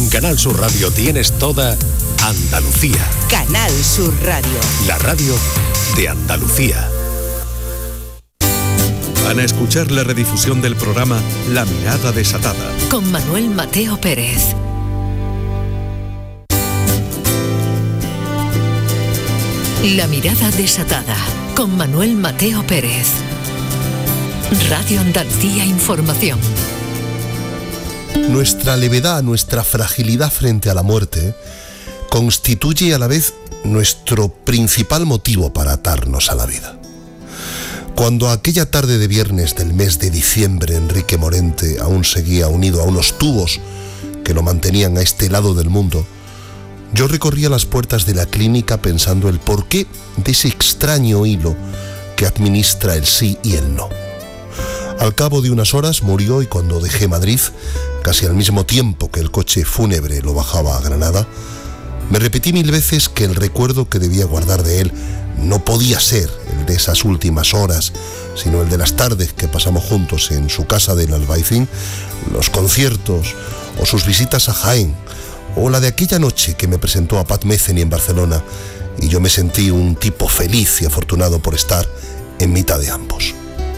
En Canal Sur Radio tienes toda Andalucía. Canal Sur Radio. La radio de Andalucía. Van a escuchar la redifusión del programa La Mirada Desatada. Con Manuel Mateo Pérez. La Mirada Desatada. Con Manuel Mateo Pérez. Radio Andalucía Información. Nuestra levedad, nuestra fragilidad frente a la muerte, constituye a la vez nuestro principal motivo para atarnos a la vida. Cuando aquella tarde de viernes del mes de diciembre Enrique Morente aún seguía unido a unos tubos que lo mantenían a este lado del mundo, yo recorría las puertas de la clínica pensando el porqué de ese extraño hilo que administra el sí y el no. Al cabo de unas horas murió y cuando dejé Madrid, casi al mismo tiempo que el coche fúnebre lo bajaba a Granada, me repetí 1000 veces que el recuerdo que debía guardar de él no podía ser el de esas últimas horas, sino el de las tardes que pasamos juntos en su casa del Albaicín, los conciertos o sus visitas a Jaén, o la de aquella noche que me presentó a Pat Metheny en Barcelona y yo me sentí un tipo feliz y afortunado por estar en mitad de ambos.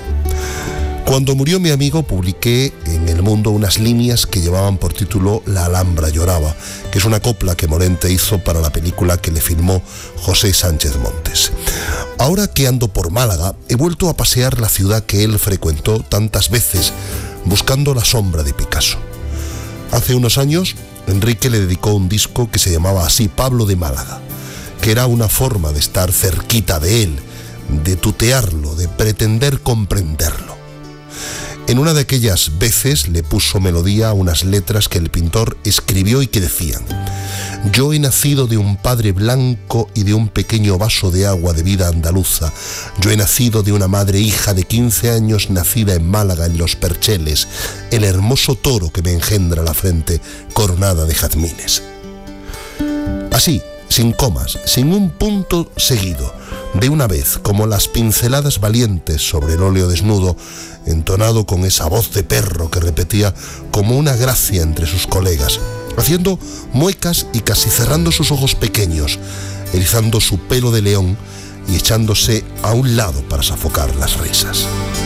Cuando murió mi amigo, publiqué en El Mundo unas líneas que llevaban por título La Alhambra lloraba, que es una copla que Morente hizo para la película que le filmó José Sánchez Montes. Ahora que ando por Málaga, he vuelto a pasear la ciudad que él frecuentó tantas veces, buscando la sombra de Picasso. Hace unos años, Enrique le dedicó un disco que se llamaba así, Pablo de Málaga, que era una forma de estar cerquita de él, de tutearlo, de pretender comprenderlo. En una de aquellas veces le puso melodía a unas letras que el pintor escribió y que decían: yo he nacido de un padre blanco y de un pequeño vaso de agua de vida andaluza. Yo he nacido de una madre hija de 15 años nacida en Málaga en Los Percheles, el hermoso toro que me engendra la frente coronada de jazmines. Así, sin comas, sin un punto seguido, de una vez, como las pinceladas valientes sobre el óleo desnudo, entonado con esa voz de perro que repetía como una gracia entre sus colegas, haciendo muecas y casi cerrando sus ojos pequeños, erizando su pelo de león y echándose a un lado para sofocar las risas.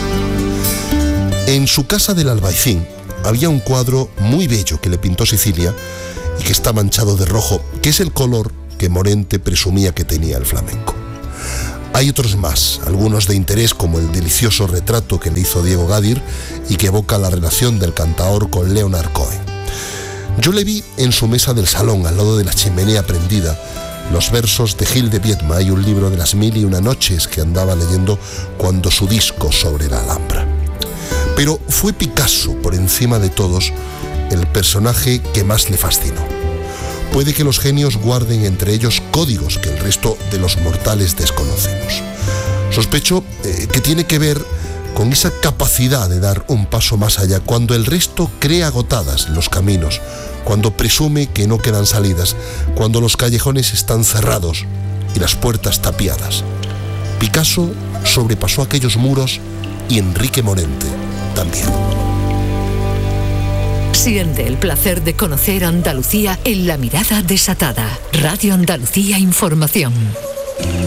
En su casa del Albaicín había un cuadro muy bello que le pintó Sicilia y que está manchado de rojo, que es el color que Morente presumía que tenía el flamenco. Hay otros más, algunos de interés, como el delicioso retrato que le hizo Diego Gadir y que evoca la relación del cantaor con Leonard Cohen. Yo le vi en su mesa del salón, al lado de la chimenea prendida, los versos de Gil de Viedma y un libro de las 1001 noches que andaba leyendo cuando su disco sobre la Alhambra. Pero fue Picasso, por encima de todos, el personaje que más le fascinó. Puede que los genios guarden entre ellos códigos que el resto de los mortales desconocemos. Sospecho que tiene que ver con esa capacidad de dar un paso más allá, cuando el resto cree agotadas los caminos, cuando presume que no quedan salidas, cuando los callejones están cerrados y las puertas tapiadas. Picasso sobrepasó aquellos muros y Enrique Morente también. Siente el placer de conocer Andalucía en La Mirada Desatada. Radio Andalucía Información.